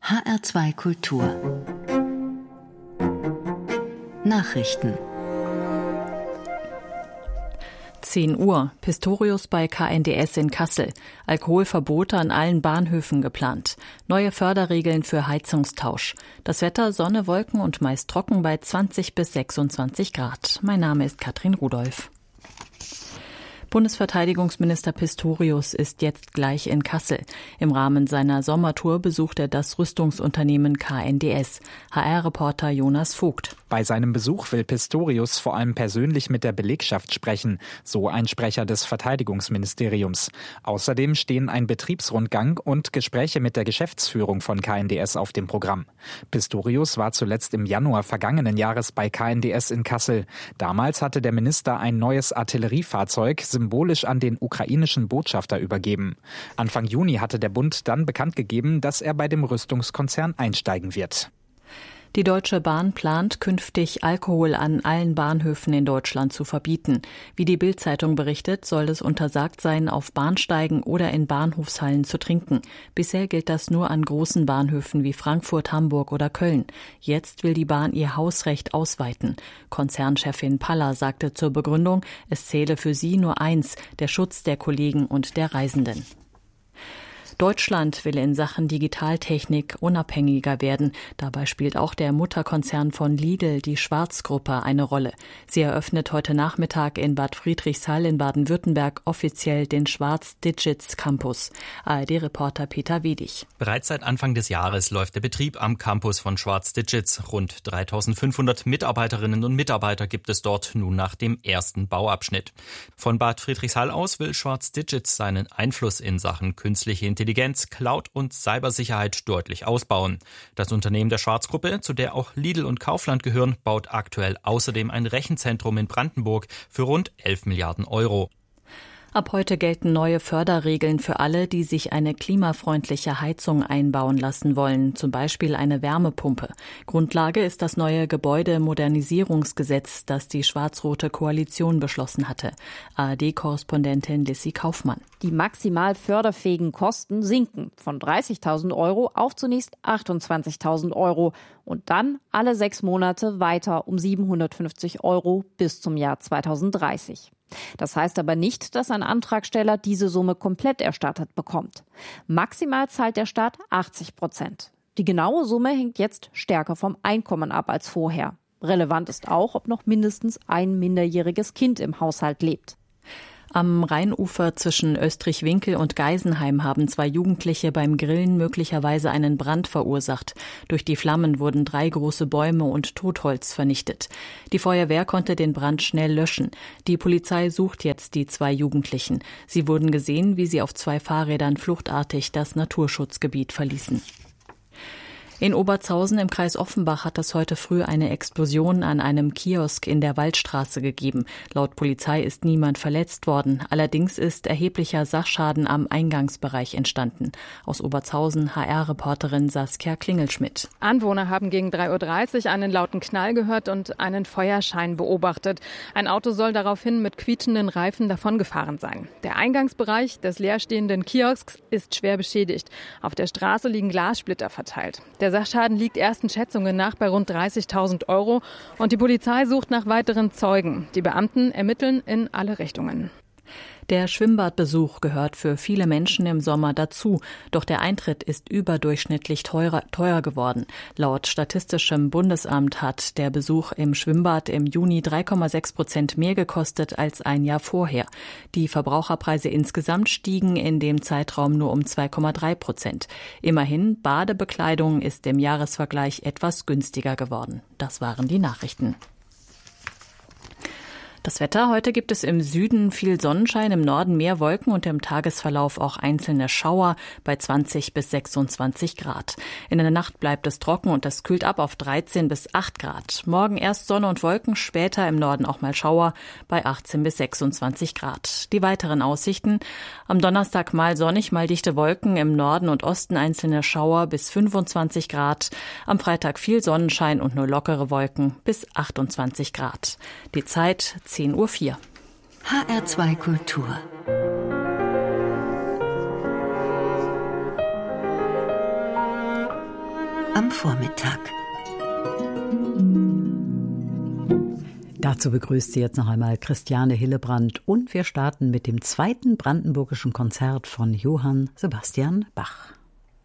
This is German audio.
HR2 Kultur Nachrichten 10 Uhr. Pistorius bei KNDS in Kassel. Alkoholverbote an allen Bahnhöfen geplant. Neue Förderregeln für Heizungstausch. Das Wetter, Sonne, Wolken und meist trocken bei 20 bis 26 Grad. Mein Name ist Katrin Rudolph. Bundesverteidigungsminister Pistorius ist jetzt gleich in Kassel. Im Rahmen seiner Sommertour besucht er das Rüstungsunternehmen KNDS. HR-Reporter Jonas Vogt. Bei seinem Besuch will Pistorius vor allem persönlich mit der Belegschaft sprechen, so ein Sprecher des Verteidigungsministeriums. Außerdem stehen ein Betriebsrundgang und Gespräche mit der Geschäftsführung von KNDS auf dem Programm. Pistorius war zuletzt im Januar vergangenen Jahres bei KNDS in Kassel. Damals hatte der Minister ein neues Artilleriefahrzeug symbolisch an den ukrainischen Botschafter übergeben. Anfang Juni hatte der Bund dann bekannt gegeben, dass er bei dem Rüstungskonzern einsteigen wird. Die Deutsche Bahn plant, künftig Alkohol an allen Bahnhöfen in Deutschland zu verbieten. Wie die Bild-Zeitung berichtet, soll es untersagt sein, auf Bahnsteigen oder in Bahnhofshallen zu trinken. Bisher gilt das nur an großen Bahnhöfen wie Frankfurt, Hamburg oder Köln. Jetzt will die Bahn ihr Hausrecht ausweiten. Konzernchefin Paller sagte zur Begründung, es zähle für sie nur eins, der Schutz der Kollegen und der Reisenden. Deutschland will in Sachen Digitaltechnik unabhängiger werden. Dabei spielt auch der Mutterkonzern von Lidl, die Schwarz-Gruppe, eine Rolle. Sie eröffnet heute Nachmittag in Bad Friedrichshall in Baden-Württemberg offiziell den Schwarz Digits Campus. ARD-Reporter Peter Wedig. Bereits seit Anfang des Jahres läuft der Betrieb am Campus von Schwarz Digits. Rund 3.500 Mitarbeiterinnen und Mitarbeiter gibt es dort nun nach dem ersten Bauabschnitt. Von Bad Friedrichshall aus will Schwarz Digits seinen Einfluss in Sachen künstliche Intelligenz, Cloud und Cybersicherheit deutlich ausbauen. Das Unternehmen der Schwarz-Gruppe, zu der auch Lidl und Kaufland gehören, baut aktuell außerdem ein Rechenzentrum in Brandenburg für rund 11 Milliarden Euro. Ab heute gelten neue Förderregeln für alle, die sich eine klimafreundliche Heizung einbauen lassen wollen, zum Beispiel eine Wärmepumpe. Grundlage ist das neue Gebäudemodernisierungsgesetz, das die schwarz-rote Koalition beschlossen hatte. ARD-Korrespondentin Lissy Kaufmann. Die maximal förderfähigen Kosten sinken von 30.000 Euro auf zunächst 28.000 Euro und dann alle 6 Monate weiter um 750 Euro bis zum Jahr 2030. Das heißt aber nicht, dass ein Antragsteller diese Summe komplett erstattet bekommt. Maximal zahlt der Staat 80%. Die genaue Summe hängt jetzt stärker vom Einkommen ab als vorher. Relevant ist auch, ob noch mindestens ein minderjähriges Kind im Haushalt lebt. Am Rheinufer zwischen Österreich-Winkel und Geisenheim haben 2 Jugendliche beim Grillen möglicherweise einen Brand verursacht. Durch die Flammen wurden 3 große Bäume und Totholz vernichtet. Die Feuerwehr konnte den Brand schnell löschen. Die Polizei sucht jetzt die 2 Jugendlichen. Sie wurden gesehen, wie sie auf 2 Fahrrädern fluchtartig das Naturschutzgebiet verließen. In Obertshausen im Kreis Offenbach hat es heute früh eine Explosion an einem Kiosk in der Waldstraße gegeben. Laut Polizei ist niemand verletzt worden. Allerdings ist erheblicher Sachschaden am Eingangsbereich entstanden. Aus Obertshausen HR-Reporterin Saskia Klingelschmidt. Anwohner haben gegen 3.30 Uhr einen lauten Knall gehört und einen Feuerschein beobachtet. Ein Auto soll daraufhin mit quietschenden Reifen davongefahren sein. Der Eingangsbereich des leerstehenden Kiosks ist schwer beschädigt. Auf der Straße liegen Glassplitter verteilt. Der Sachschaden liegt ersten Schätzungen nach bei rund 30.000 Euro und die Polizei sucht nach weiteren Zeugen. Die Beamten ermitteln in alle Richtungen. Der Schwimmbadbesuch gehört für viele Menschen im Sommer dazu. Doch der Eintritt ist überdurchschnittlich teuer geworden. Laut Statistischem Bundesamt hat der Besuch im Schwimmbad im Juni 3,6% mehr gekostet als ein Jahr vorher. Die Verbraucherpreise insgesamt stiegen in dem Zeitraum nur um 2,3%. Immerhin, Badebekleidung ist im Jahresvergleich etwas günstiger geworden. Das waren die Nachrichten. Das Wetter: Heute gibt es im Süden viel Sonnenschein, im Norden mehr Wolken und im Tagesverlauf auch einzelne Schauer bei 20 bis 26 Grad. In der Nacht bleibt es trocken und es kühlt ab auf 13 bis 8 Grad. Morgen erst Sonne und Wolken, später im Norden auch mal Schauer bei 18 bis 26 Grad. Die weiteren Aussichten: Am Donnerstag mal sonnig, mal dichte Wolken, im Norden und Osten einzelne Schauer bis 25 Grad. Am Freitag viel Sonnenschein und nur lockere Wolken bis 28 Grad. Die Zeit 10:04 Uhr. HR2 Kultur. am Vormittag. Dazu begrüßt sie jetzt noch einmal Christiane Hillebrand und wir starten mit dem zweiten brandenburgischen Konzert von Johann Sebastian Bach.